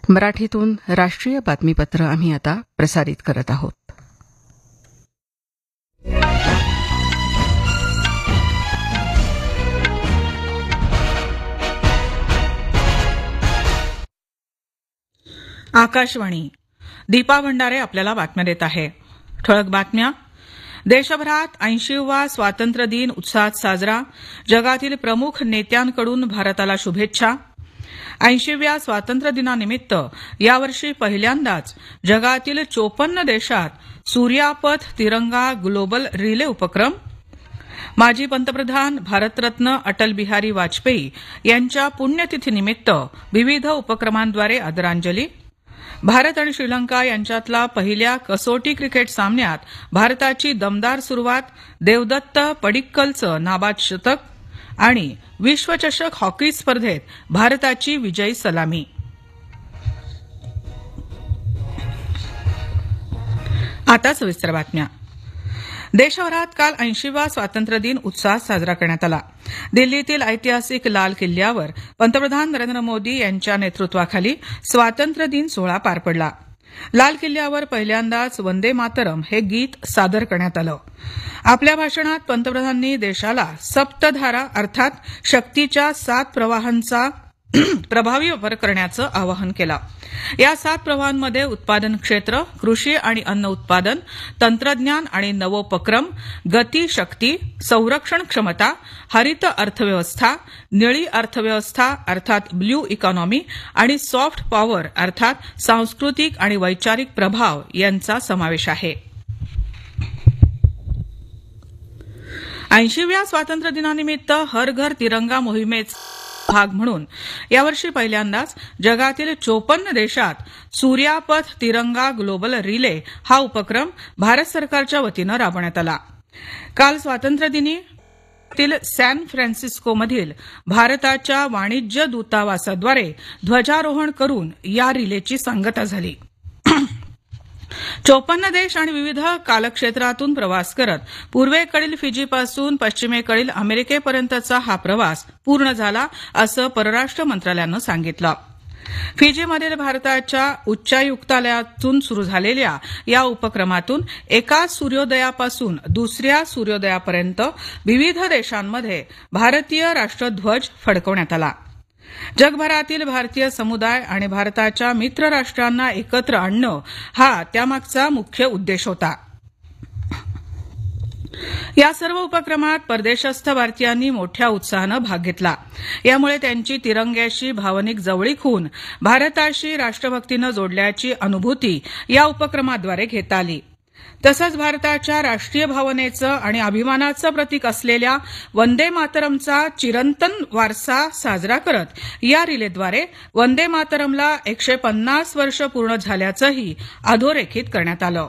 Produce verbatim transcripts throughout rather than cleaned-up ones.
मराठीतून राष्ट्रीय बातमीपत्र आम्ही आता प्रसारित करत आहोत. आकाशवाणी. दीपा भंडारे आपल्याला बातम्या देत आहे. ठळक बातम्या. देशभरात ऐंशीवा स्वातंत्र्य दिन उत्साहात साजरा. जगातील प्रमुख नेत्यांकडून भारताला शुभेच्छा. ऐंशीव्या स्वातंत्र्य दिनानिमित्त यावर्षी पहिल्यांदाच जगातील चोपन्न देशात सूर्यापथ तिरंगा ग्लोबल रिले उपक्रम. माजी पंतप्रधान भारतरत्न अटल बिहारी वाजपेयी यांच्या पुण्यतिथीनिमित्त विविध उपक्रमांद्वारे आदरांजली. भारत आणि श्रीलंका यांच्यातला पहिल्या कसोटी क्रिकेट सामन्यात भारताची दमदार सुरुवात. देवदत्त पडिक्कलचं नाबाद शतक. आणि विश्वचषक हॉकी स्पर्धेत भारताची विजयी सलामी. आता सविस्तर बातम्या. देशभरात काल ऐंशीवा स्वातंत्र्य दिन उत्साहात साजरा करण्यात आला. दिल्लीतील ऐतिहासिक लाल किल्ल्यावर पंतप्रधान नरेंद्र मोदी यांच्या नेतृत्वाखाली स्वातंत्र्य दिन सोहळा पार पडला. लाल किल्ल्यावर पहिल्यांदाच वंदे मातरम हे गीत सादर करण्यात आलं. आपल्या भाषणात पंतप्रधानांनी देशाला सप्तधारा अर्थात शक्तीच्या सात प्रवाहांचा प्रभावी वापर करण्याचं आवाहन केलं. या सात प्रवाहांमध्ये उत्पादन क्षेत्र, कृषी आणि अन्न उत्पादन, तंत्रज्ञान आणि नवोपक्रम, गती शक्ती, संरक्षण क्षमता, हरित अर्थव्यवस्था, निळी अर्थव्यवस्था अर्थात ब्ल्यू इकॉनॉमी आणि सॉफ्ट पॉवर अर्थात सांस्कृतिक आणि वैचारिक प्रभाव यांचा समावेश आहे. ऐंशीव्या स्वातंत्र्य दिनानिमित्त हर घर तिरंगा मोहिमेचा भाग म्हणून यावर्षी पहिल्यांदाच जगातील चोपन्न देशात सूर्यापथ तिरंगा ग्लोबल रिले हा उपक्रम भारत सरकारच्या वतीनं राबवण्यात आला. काल स्वातंत्र्यदिनी सॅन फ्रान्सिस्कोमधील भारताच्या वाणिज्य दूतावासाद्वारे ध्वजारोहण करून या रिलेची सांगता झाली. चोपन्न देश आणि विविध कालक्षेत्रातून प्रवास करत पूर्वेकडील फिजीपासून पश्चिमेकडील अमेरिकेपर्यंतचा हा प्रवास पूर्ण झाला असं परराष्ट्र मंत्रालयानं सांगितलं. फिजीमधील भारताच्या उच्चायुक्तालयातून सुरू झालेल्या या उपक्रमातून एका सूर्योदयापासून दुसऱ्या सूर्योदयापर्यंत विविध देशांमध्ये भारतीय राष्ट्रध्वज फडकवण्यात आला. जगभरातील भारतीय समुदाय आणि भारताच्या मित्र राष्ट्रांना एकत्र आणणं हा त्यामागचा मुख्य उद्देश होता. या सर्व उपक्रमात परदेशस्थ भारतीयांनी मोठ्या उत्साहानं भाग घेतला. यामुळे त्यांची तिरंग्याशी भावनिक जवळीक होऊन भारताशी राष्ट्रभक्तीनं जोडल्याची अनुभूती या उपक्रमाद्वारे घेता आली. तसंच भारताच्या राष्ट्रीय भावनेचं आणि अभिमानाचं प्रतीक असलेल्या वंदे मातरमचा चिरंतन वारसा साजरा करत या रिलेद्वारे वंदे मातरमला एकशे पन्नास वर्ष पूर्ण झाल्याचंही अधोरेखित करण्यात आलं.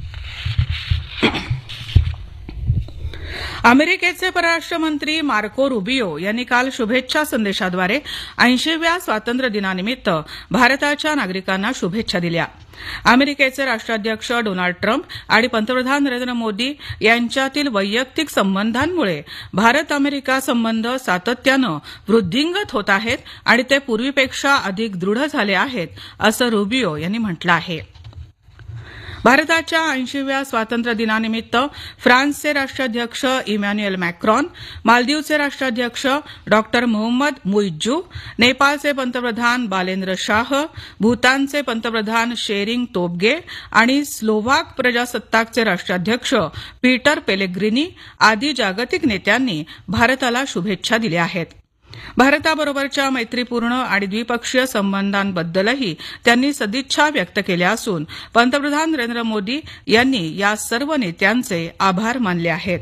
अमेरिकेचे परराष्ट्र मंत्री मार्को रुबियो यांनी काल शुभेच्छा संदेशाद्वारे ऐंशीव्या स्वातंत्र्य दिनानिमित्त भारताच्या नागरिकांना शुभेच्छा दिल्या. अमेरिकेचे राष्ट्राध्यक्ष डोनाल्ड ट्रम्प आणि पंतप्रधान नरेंद्र मोदी यांच्यातील वैयक्तिक संबंधांमुळे भारत अमेरिका संबंध सातत्यानं वृद्धिंगत होत आहेत आणि ते पूर्वीपेक्षा अधिक दृढ झाले आहेत असं रुबियो यांनी म्हटलं आहे. भारताच्या ऐंशीव्या स्वातंत्र्य दिनानिमित्त फ्रान्सचे राष्ट्राध्यक्ष इमॅन्युएल मॅक्रॉन, मालदीवचे राष्ट्राध्यक्ष डॉक्टर मोहम्मद मुइज्जू, नेपाळचे पंतप्रधान बालेंद्र शाह, भूतानचे पंतप्रधान शेरिंग तोबगे आणि स्लोव्हाक प्रजासत्ताकचे राष्ट्राध्यक्ष पीटर पेलेग्रिनी आदी जागतिक नेत्यांनी भारताला शुभेच्छा दिल्या आहेत. भारताबरोबरच्या मैत्रीपूर्ण आणि द्विपक्षीय संबंधांबद्दलही त्यांनी सदिच्छा व्यक्त केल्या असून पंतप्रधान नरेंद्र मोदी यांनी या सर्व नेत्यांचे आभार मानले आहेत.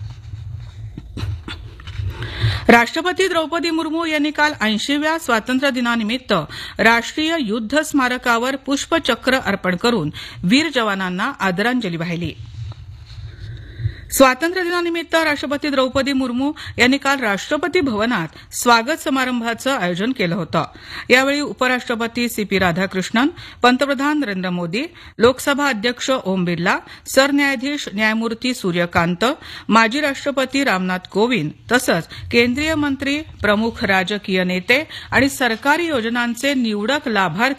राष्ट्रपती द्रौपदी मुर्मू यांनी काल ऐंशीव्या स्वातंत्र्य दिनानिमित्त राष्ट्रीय युद्ध स्मारकावर पुष्पचक्र अर्पण करून वीर जवानांना आदरांजली वाहिली. स्वातंत्र्य दिनानिमित्त राष्ट्रपती द्रौपदी मुर्मू यांनी काल राष्ट्रपती भवनात स्वागत समारंभाचं आयोजन केलं होतं. यावेळी उपराष्ट्रपती सी पी राधाकृष्णन, पंतप्रधान नरेंद्र मोदी, लोकसभा अध्यक्ष ओम बिर्ला, सरन्यायाधीश न्यायमूर्ती सूर्यकांत, माजी राष्ट्रपती रामनाथ कोविंद तसंच केंद्रीय मंत्री, प्रमुख राजकीय नेते आणि सरकारी योजनांचे निवडक लाभार्थी